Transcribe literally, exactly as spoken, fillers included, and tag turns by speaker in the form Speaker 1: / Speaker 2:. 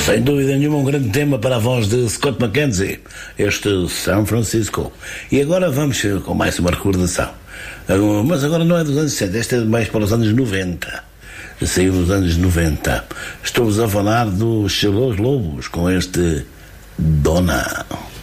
Speaker 1: Sem dúvida nenhuma, um grande tema para a voz de Scott McKenzie, este São Francisco. E agora vamos com mais uma recordação. Mas agora não é dos anos sessenta, este é mais para os anos noventa. Saiu nos anos noventa. Estou-vos a falar dos Charlos Lobos com este Dona.